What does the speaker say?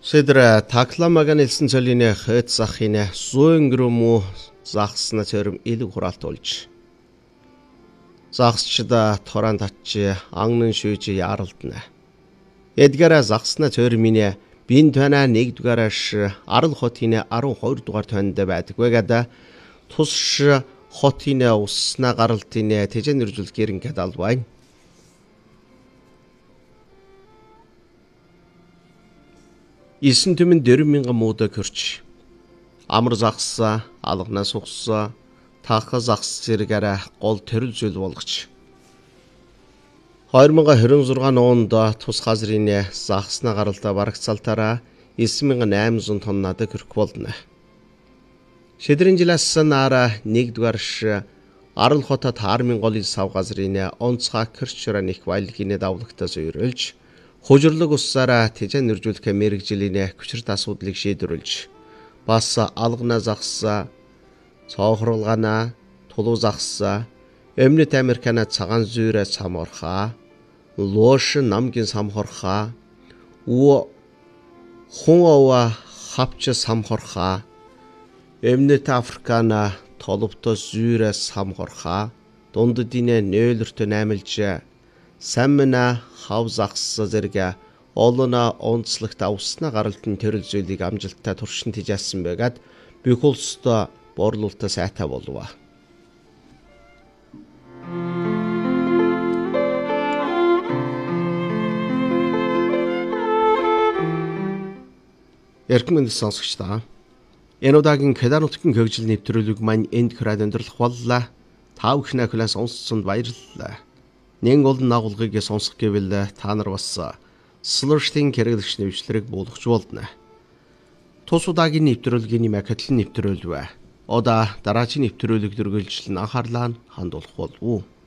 Шэдра такламага нэлсэн цолине хэт захине суингруму захсна цэрм илэг хураалт болж. Захсчда торан татчи ангнын шүүжи яралдна. Эдгара захсна цэрмине бин тана 1-дугаараас арал хотине 12 дугаар тойнд байдаггүй гада тусш хотине уссна гаралтине тэжэн нэржүүл гэрингээд албайн. Исэн түмэн 4,000 мууда көрч. Амар захсаа, алгана сухсаа, таах захс зэрэгээрээ гол төрөл зүйл болгоч. 2026 онд тус газрын захсна гаралда барагцаалтаараа 9,800 тоннада хүрэх болно. Шидрийн жилээс нара 1-дугаарш арал хотод хармын голын сав газрын онцгой кэрчрэн их баялагын давлагтаа зөвөрлж хужирлог уссаараа тэжэн нэржүүлэх мэрэгжлийн хүчирт асуудлыг шийдвэрлэж бас алгана захсаа, цоохруулгана, тулуу захсаа, Өмнөд Американа цагаан зүйрэ саморхаа, лоош намгийн самхорхаа, хун ова хавч самхорхаа, Өмнөд Африкана толовто зүйрэ самхорхаа, дунддын нөөлөртө наймалж самна хав захс зэрэг олона онцлогт авсна гаралтын төрөл зүйлийг амжилттай туршин тижээсэн байгаад бүх улстай борлуулалтаа сайтай болов. Эрхэм сонсогчдаа энэ удаагийн Кедар нутгийн хөгжил нэвтрүүлэг маань энд хүрээд өндөрлөх боллоо. Та бүхний класс сонсцонд баярлалаа. Нэн олон агуулгыг сонсох гэвэл та нар бас слуштын хэрэглэгч нэвшлэрэг буулгаж болно. Тус удаагийн нэвтрүүлгийн макетлын нэвтрүүлвэ. Одоо дараагийн нэвтрүүлэг дүргэлжлэн анхаарлаа хандуулах болов уу?